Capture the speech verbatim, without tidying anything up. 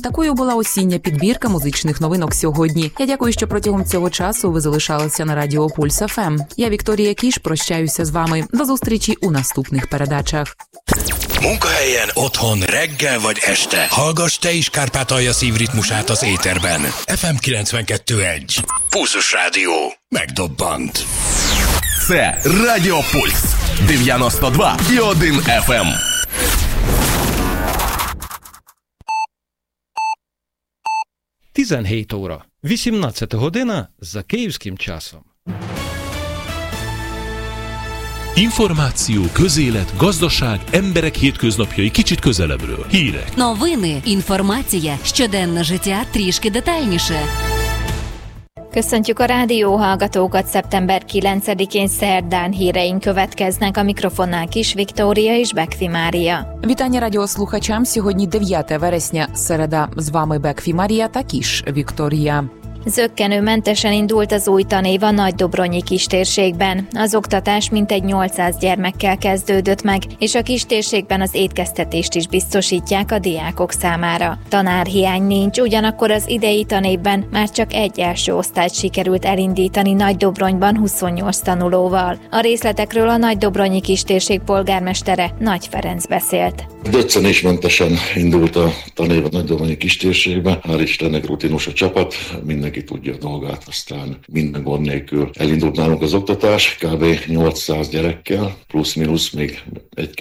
Такою була осіння підбірка музичних новинок сьогодні. Я дякую, що протягом цього часу ви залишалися на радіо Пульс еф ем. Я, Вікторія Кіш, прощаюся з вами. До зустрічі у наступних передачах. Munkahelyen, otthon, reggel vagy este. Hallgass te is Kárpátalja szívritmusát az éterben. ef em kilencvenkettő egy. Pulzus Rádió. Megdobbant. Це Радіо Пульс. дев'яносто два і один еф ем. tizenhét óra. вісімнадцята година за київським часом. Információ, közélet, gazdaság, emberek hétköznapjai kicsit közelebbről. Hírek. Новини, інформація, щоденне життя трішки детальніше. Köszöntjük a rádióhallgatókat, szeptember kilencedikén szerdán híreink következnek, a mikrofonnál Kis Viktória és Bekfi Mária. Вітання радіослухачам. Сьогодні дев'яте вересня, середа. З вами Бекфі Марія та Кіш Вікторія. Zökkenőmentesen indult az új tanév a Nagydobronyi kistérségben. Az oktatás mintegy nyolcszáz gyermekkel kezdődött meg, és a kistérségben az étkeztetést is biztosítják a diákok számára. Tanárhiány nincs, ugyanakkor az idei tanévben már csak egy első osztályt sikerült elindítani Nagydobronyban huszonnyolc tanulóval. A részletekről a Nagydobronyi kistérség polgármestere Nagy Ferenc beszélt. Döccenésmentesen indult a tanév a Nagydobronyi kistérségben. Hál' Istennek rutinos a csapat, mindenki tudja a dolgát, aztán minden gond nélkül elindult nálunk az oktatás, kb. nyolcszáz gyerekkel, plusz-minusz még egy